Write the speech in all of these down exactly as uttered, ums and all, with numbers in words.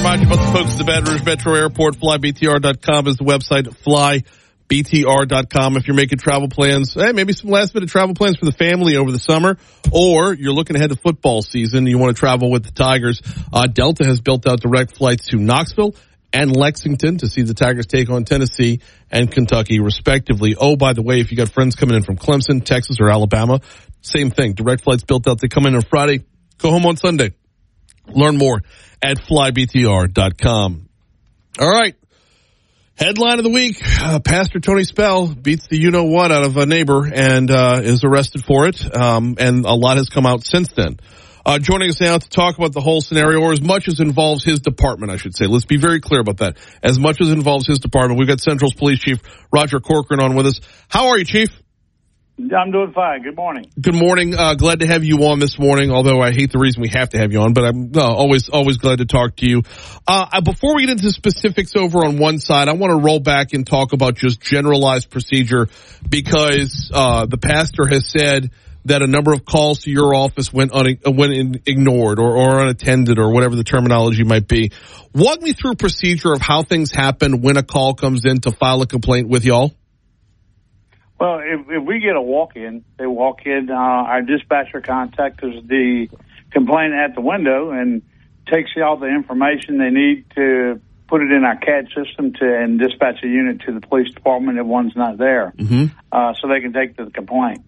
Remind you about the folks at the Baton Rouge Metro Airport. fly b t r dot com is the website. fly b t r dot com. If you're making travel plans, hey, maybe some last minute travel plans for the family over the summer, or you're looking ahead to football season and you want to travel with the Tigers, uh, Delta has built out direct flights to Knoxville and Lexington to see the Tigers take on Tennessee and Kentucky, respectively. Oh, by the way, if you got friends coming in from Clemson, Texas, or Alabama, same thing. Direct flights built out. They come in on Friday, go home on Sunday. Learn more at fly b t r dot com. All right. Headline of the week, uh, Pastor Tony Spell beats the you-know-what out of a neighbor and uh, is arrested for it, um, and a lot has come out since then. Uh, joining us now to talk about the whole scenario, or as much as involves his department, I should say. Let's be very clear about that. As much as involves his department, we've got Central's Police Chief Roger Corcoran on with us. How are you, Chief? I'm doing fine. Good morning. Good morning. Uh, glad to have you on this morning, although I hate the reason we have to have you on, but I'm uh, always always glad to talk to you. Uh, before we get into specifics over on one side, I want to roll back and talk about just generalized procedure, because uh, the pastor has said that a number of calls to your office went un- went in- ignored or, or unattended, or whatever the terminology might be. Walk me through procedure of how things happen when a call comes in to file a complaint with y'all. Well, if, if we get a walk-in, they walk in, uh, our dispatcher contacts the complainant at the window and takes all the information they need to put it in our C A D system to and dispatch a unit to the police department if one's not there, mm-hmm. uh, so they can take the complaint.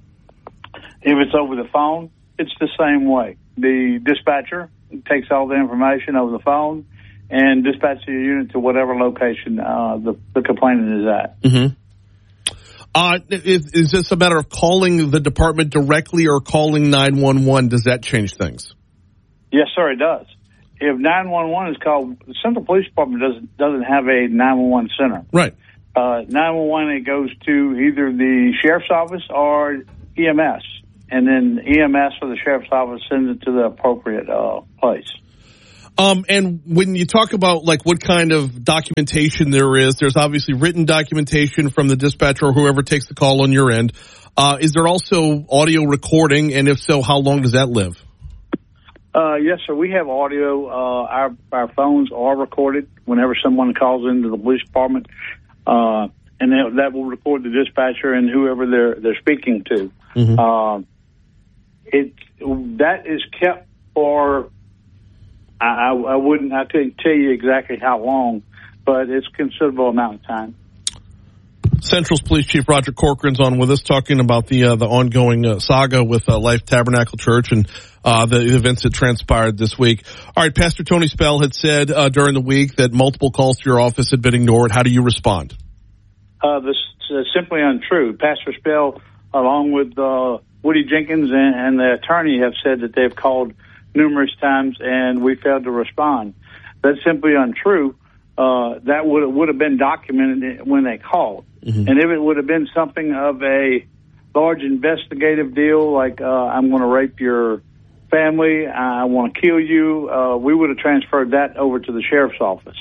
If it's over the phone, it's the same way. The dispatcher takes all the information over the phone and dispatches a unit to whatever location uh, the, the complainant is at. Mm-hmm. Uh, is, is this a matter of calling the department directly or calling nine one one? Does that change things? Yes, sir, it does. If nine one one is called, the Central Police Department doesn't doesn't have a nine one one center. Right. Uh, nine one one, it goes to either the sheriff's office or E M S, and then E M S or the sheriff's office sends it to the appropriate uh, place. Um, and when you talk about, like, what kind of documentation there is, there's obviously written documentation from the dispatcher or whoever takes the call on your end. Uh, is there also audio recording, and if so, how long does that live? Uh, yes, sir. We have audio. Uh, our our phones are recorded whenever someone calls into the police department, uh, and that, that will record the dispatcher and whoever they're they're speaking to. Mm-hmm. Uh, it that is kept for. I, I wouldn't. I couldn't tell you exactly how long, but it's a considerable amount of time. Central's Police Chief Roger Corcoran's on with us, talking about the uh, the ongoing uh, saga with uh, Life Tabernacle Church and uh, the events that transpired this week. All right, Pastor Tony Spell had said uh, during the week that multiple calls to your office had been ignored. How do you respond? Uh, this is simply untrue. Pastor Spell, along with uh, Woody Jenkins and, and the attorney, have said that they've called numerous times and we failed to respond. That's simply untrue. Uh, that would would have been documented when they called. Mm-hmm. And if it would have been something of a large investigative deal, like uh, I'm going to rape your family, I want to kill you, uh, we would have transferred that over to the sheriff's office.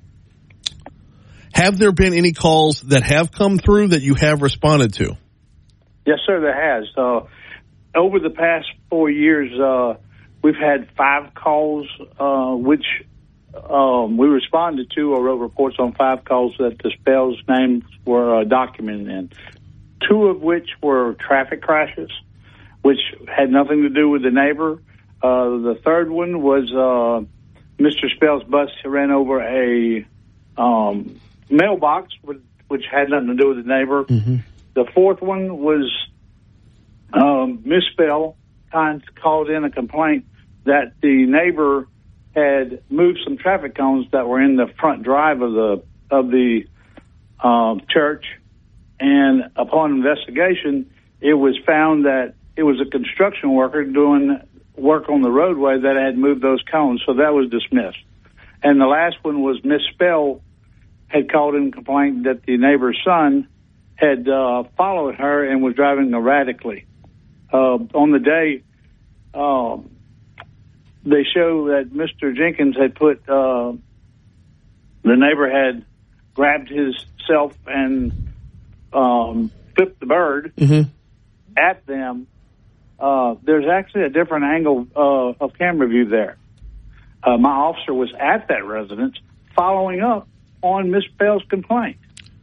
Have there been any calls that have come through that you have responded to? Yes, sir, there has. Uh, over the past four years, uh, we've had five calls, uh, which um, we responded to or wrote reports on five calls that the Spell's names were uh, documented in. Two of which were traffic crashes, which had nothing to do with the neighbor. Uh, the third one was uh, Mister Spell's bus ran over a um, mailbox, which, which had nothing to do with the neighbor. Mm-hmm. The fourth one was um, Miss Spell called in a complaint that the neighbor had moved some traffic cones that were in the front drive of the of the um, church, and upon investigation, it was found that it was a construction worker doing work on the roadway that had moved those cones, so that was dismissed. And the last one was Miss Spell had called in a complaint that the neighbor's son had uh, followed her and was driving erratically. Uh, on the day, um, they show that Mister Jenkins had put, uh, the neighbor had grabbed himself and um, flipped the bird mm-hmm. at them. Uh, there's actually a different angle uh, of camera view there. uh, my officer was at that residence following up on Miss Bell's complaint.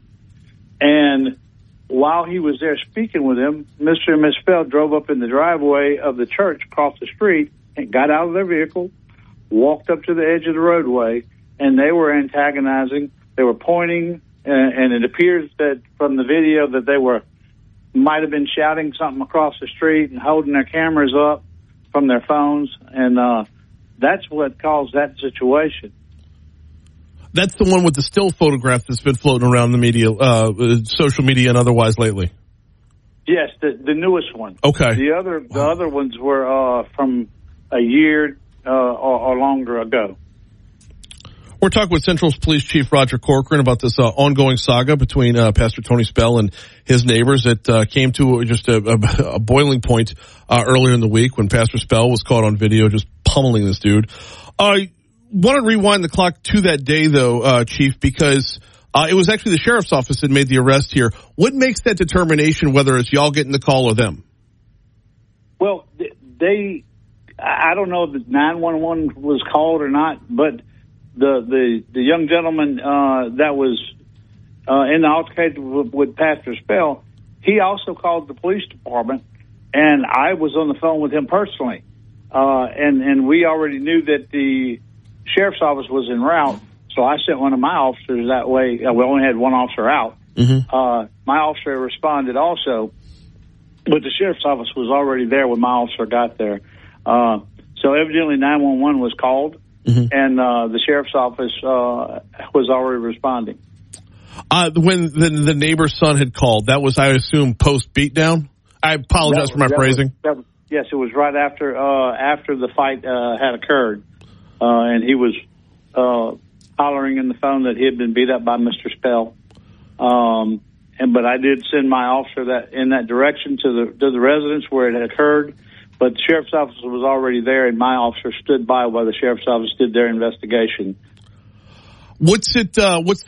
And while he was there speaking with him, Mister and Miss Bell drove up in the driveway of the church across the street and got out of their vehicle, walked up to the edge of the roadway, and they were antagonizing. They were pointing, and, and it appears that from the video that they were might have been shouting something across the street and holding their cameras up from their phones, and uh, that's what caused that situation. That's the one with the still photograph that's been floating around the media, uh, social media and otherwise lately. Yes, the, the newest one. Okay. The other wow. the other ones were uh, from a year uh, or, or longer ago. We're talking with Central's Police Chief Roger Corcoran about this uh, ongoing saga between uh, Pastor Tony Spell and his neighbors. It uh, came to just a, a, a boiling point uh, earlier in the week when Pastor Spell was caught on video just pummeling this dude. I want to rewind the clock to that day, though, uh, Chief, because uh, it was actually the sheriff's office that made the arrest here. What makes that determination whether it's y'all getting the call or them? Well, they, I don't know if nine one one was called or not, but the the, the young gentleman uh, that was uh, in the altercation with, with Pastor Spell, he also called the police department, and I was on the phone with him personally. Uh, and, and we already knew that the sheriff's office was en route, so I sent one of my officers that way. Uh, we only had one officer out. Mm-hmm. Uh, my officer responded also, but the sheriff's office was already there when my officer got there. Uh, so evidently nine one one was called, mm-hmm. and uh, the sheriff's office uh, was already responding. Uh, when the, the neighbor's son had called, that was, I assume, post-beatdown? I apologize that, for my that phrasing. Was, that was, yes, it was right after uh, after the fight uh, had occurred, uh, and he was uh, hollering in the phone that he had been beat up by Mister Spell. Um, and but I did send my officer that in that direction to the to the residence where it had occurred. But the sheriff's office was already there, and my officer stood by while the sheriff's office did their investigation. What's it? Uh, what's